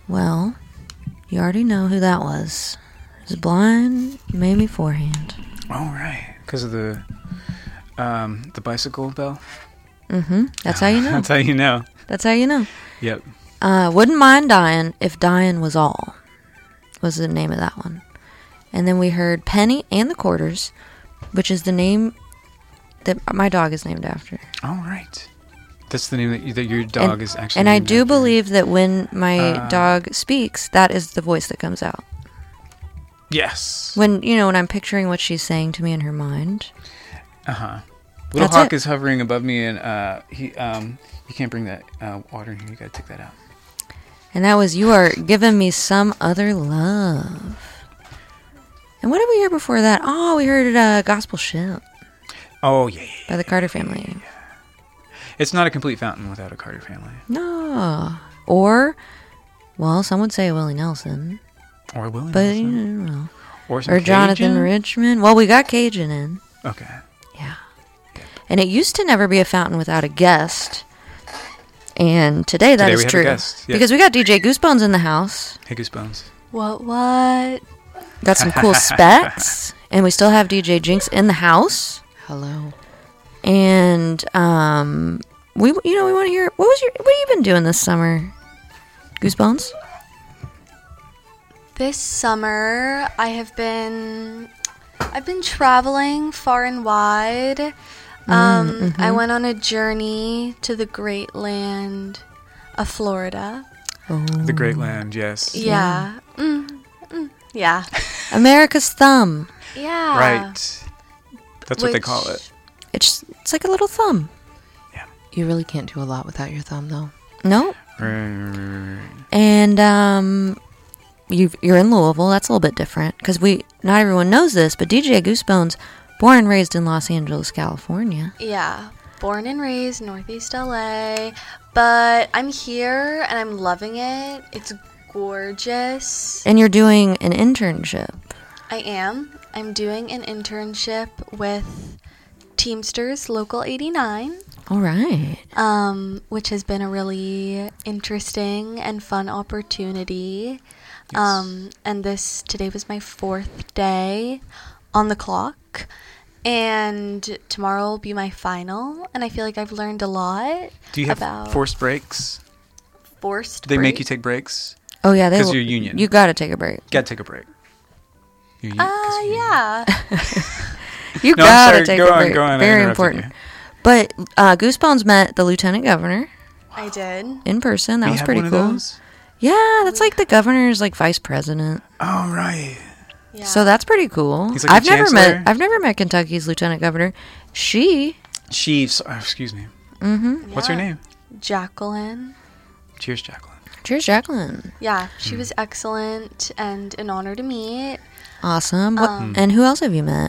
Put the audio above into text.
Well, you already know who that was. It was Blind Mamie Forehand. Oh, right. Because of the bicycle bell? Mm-hmm. That's how you know. That's how you know. That's how you know. Yep. Wouldn't Mind Dying If Dying Was All was the name of that one. And then we heard Penny and the Quarters, which is the name that my dog is named after. All right. That's the name that your dog is actually And I named do after. believe that when my dog speaks, that is the voice that comes out. Yes. When I'm picturing what she's saying to me in her mind. Uh-huh. Little Hawk is hovering above me, and you can't bring that water in here. You gotta take that out. And that was You Are Giving Me Some Other Love. And what did we hear before that? Oh, we heard Gospel Ship. Oh, yeah. By the Carter Family. It's not a complete fountain without a Carter Family. No. Or, well, some would say Willie Nelson. Or Willie but, Nelson. Or Jonathan Cajun? Richmond. Well, we got Cajun in. Okay. Yeah. And it used to never be a fountain without a guest. And today that is true. Yep. Because we got DJ Goosebones in the house. Hey, Goosebones. What? Got some cool specs. And we still have DJ Jinx in the house. Hello. And we want to hear what have you been doing this summer? Goosebones? This summer I've been traveling far and wide. I went on a journey to the great land of Florida. Oh. The Great Land, yes. Yeah. Yeah. America's thumb. Yeah. Right. That's what they call it. It's like a little thumb. Yeah. You really can't do a lot without your thumb, though. No. And you're in Louisville. That's a little bit different because not everyone knows this, but DJ Goosebones, born and raised in Los Angeles, California. Yeah. Born and raised Northeast LA, but I'm here and I'm loving it. It's gorgeous. And you're doing an internship. I am. I'm doing an internship with Teamsters Local 89. All right. Which has been a really interesting and fun opportunity. Yes. And today was my 4th day on the clock. And tomorrow will be my final. And I feel like I've learned a lot. Do you have about forced breaks? Forced They make break? you take breaks? Oh, yeah. Because you're union. You got to take a break. Got to take a break. Yeah. You No, got I'm to sorry. take Go a on, break. go on. I Very interrupted important. you. But Goosebones met the lieutenant governor I did. in person. That We was have pretty one of cool. those? Yeah, that's like the governor's vice president. Oh, right. Yeah. So that's pretty cool. He's like a chancellor? I've never met Kentucky's lieutenant governor. She. Excuse me. Mm-hmm. What's her name? Jacqueline. Cheers, Jacqueline. Cheers, Jacqueline. Yeah, she was excellent and an honor to meet. Awesome. And who else have you met?